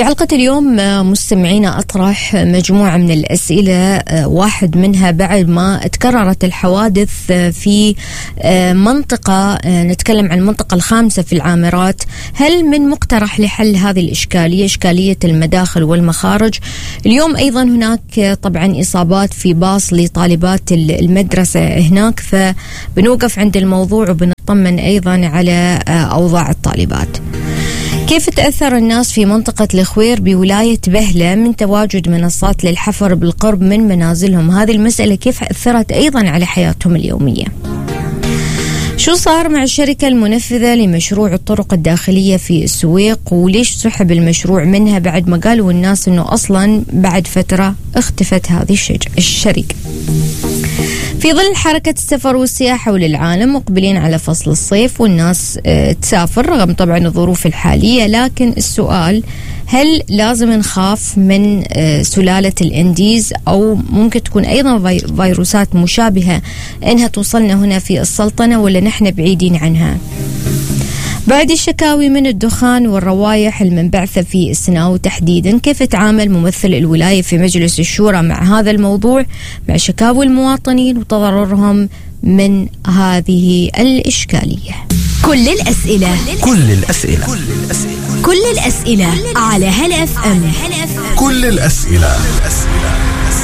في حلقة اليوم مستمعينا أطرح مجموعة من الأسئلة، واحد منها بعد ما تكررت الحوادث في منطقة، نتكلم عن المنطقة الخامسة في العامرات. هل من مقترح لحل هذه الإشكالية، إشكالية المداخل والمخارج؟ اليوم أيضا هناك طبعا إصابات في باص لطالبات المدرسة هناك، فبنوقف عند الموضوع وبنطمن أيضا على أوضاع الطالبات. كيف تأثر الناس في منطقة الخوير بولاية بهلة من تواجد منصات للحفر بالقرب من منازلهم؟ هذه المسألة كيف أثرت أيضا على حياتهم اليومية؟ شو صار مع الشركة المنفذة لمشروع الطرق الداخلية في السويق، وليش سحب المشروع منها بعد ما قالوا الناس أنه أصلا بعد فترة اختفت هذه الشركة؟ في ظل حركة السفر والسياحة حول العالم، مقبلين على فصل الصيف والناس تسافر رغم طبعا الظروف الحالية، لكن السؤال هل لازم نخاف من سلالة الإنديز أو ممكن تكون أيضا فيروسات مشابهة إنها توصلنا هنا في السلطنة، ولا نحن بعيدين عنها؟ بعد الشكاوي من الدخان والروائح المنبعثة في السناو تحديدا، كيف تعامل ممثل الولاية في مجلس الشورى مع هذا الموضوع، مع شكاوي المواطنين وتضررهم من هذه الإشكالية؟ كل الأسئلة على هلا اف ام. كل الأسئلة